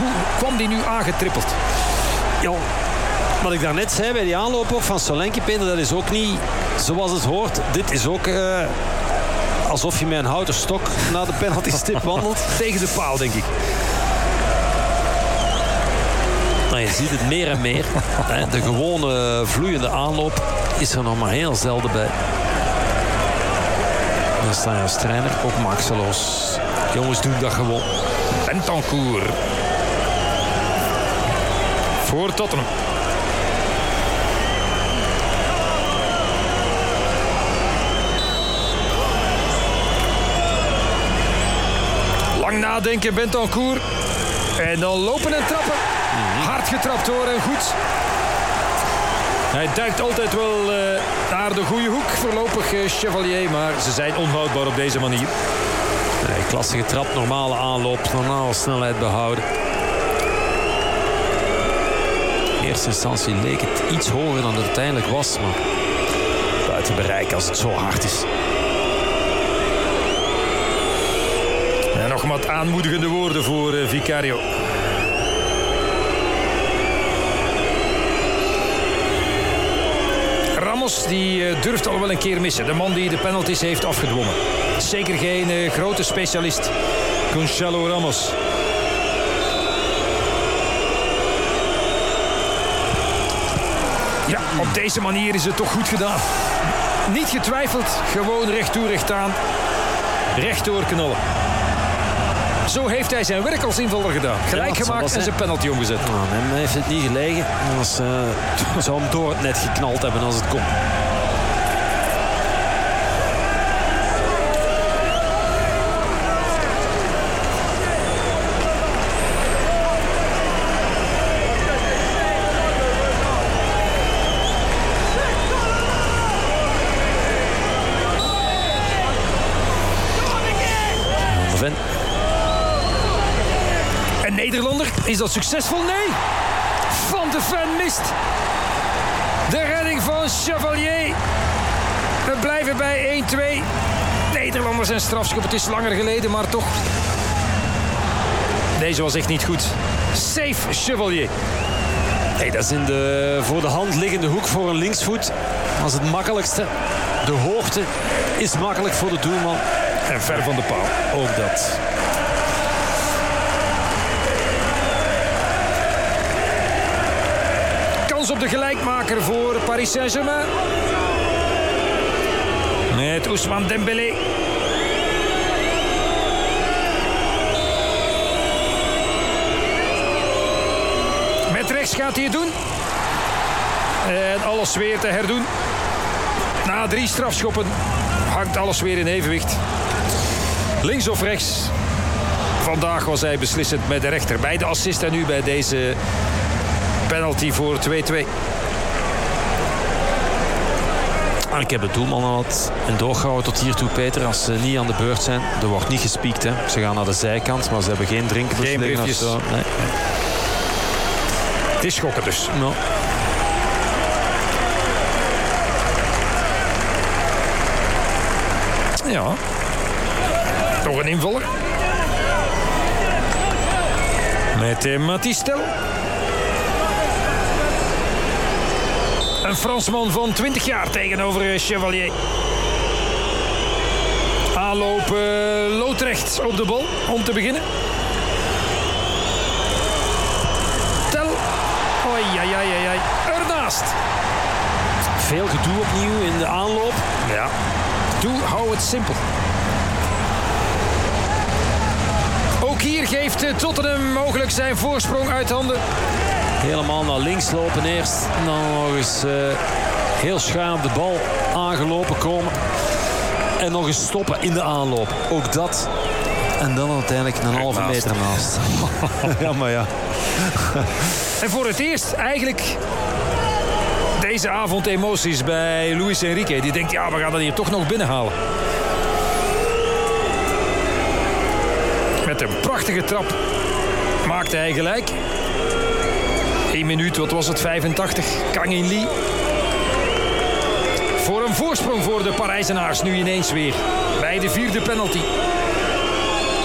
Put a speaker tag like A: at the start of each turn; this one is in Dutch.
A: Hoe kwam die nu aangetrippeld?
B: Ja, wat ik daarnet zei bij die aanloop ook van Solanke, Peter, dat is ook niet zoals het hoort. Dit is ook alsof je met een houten stok naar de penaltystip wandelt.
A: Tegen de paal, denk ik.
B: Nou, je ziet het meer en meer. De gewone vloeiende aanloop is er nog maar heel zelden bij. Dan sta je als trainer ook maxeloos. Jongens doen dat gewoon.
A: Bentancur. Voor Tottenham. Lang nadenken, Bentancur. En dan lopen en trappen. Hard getrapt hoor en goed. Hij duikt altijd wel naar de goede hoek. Voorlopig Chevalier, maar ze zijn onhoudbaar op deze manier.
B: Nee, klasse getrapt, normale aanloop, normale snelheid behouden. In eerste instantie leek het iets hoger dan het uiteindelijk was, maar buiten bereik als het zo hard is.
A: En nog wat aanmoedigende woorden voor Vicario. Ramos die durft al wel een keer missen. De man die de penalties heeft afgedwongen. Zeker geen grote specialist. Gonçalo Ramos. Ja, op deze manier is het toch goed gedaan. Niet getwijfeld. Gewoon recht toe, recht aan. Recht doorknallen. Zo heeft hij zijn werk als invaller gedaan. Gelijk gemaakt en zijn penalty omgezet.
B: Nou, hem heeft het niet gelegen. Anders zou hem door het net geknald hebben als het kon.
A: Een Nederlander, is dat succesvol? Nee. Van de Ven mist. De redding van Chevalier. We blijven bij 1-2. Nederlanders en strafschop. Het is langer geleden, maar toch. Deze was echt niet goed. Safe Chevalier.
B: Nee, dat is in de voor de hand liggende hoek voor een linksvoet. Dat is het makkelijkste. De hoogte is makkelijk voor de doelman.
A: En ver van de paal.
B: Ook dat.
A: Kans op de gelijkmaker voor Paris Saint-Germain. Met Ousmane Dembélé. Met rechts gaat hij het doen. En alles weer te herdoen. Na 3 strafschoppen hangt alles weer in evenwicht. Links of rechts. Vandaag was hij beslissend met de rechter. Bij de assist en nu bij deze penalty voor 2-2.
B: Ik heb de doelman al en doorgehouden tot hiertoe, Peter. Als ze niet aan de beurt zijn, er wordt niet gespiekt. Hè. Ze gaan naar de zijkant, maar ze hebben geen drinkenbeslissing of zo. Nee.
A: Het is schokken dus.
B: No.
A: Ja. Toch een invaller. Met Matistel. Een Fransman van 20 jaar tegenover Chevalier. Aanloop loodrecht op de bal om te beginnen. Tel. Oei, ai, ai, ai. Ernaast.
B: Veel gedoe opnieuw in de aanloop.
A: Ja. Hou het simpel. Ook hier geeft Tottenham mogelijk zijn voorsprong uit handen.
B: Helemaal naar links lopen eerst. En dan nog eens heel schuin op de bal aangelopen komen. En nog eens stoppen in de aanloop. Ook dat. En dan uiteindelijk een halve meter naast.
A: Ja, maar ja. En voor het eerst eigenlijk deze avond emoties bij Luis Enrique. Die denkt, ja, we gaan dat hier toch nog binnenhalen. Met een prachtige trap maakte hij gelijk. 1 minuut, wat was het, 85. Kang In Lee. Voor een voorsprong voor de Parijzenaars nu ineens weer. Bij de 4e penalty.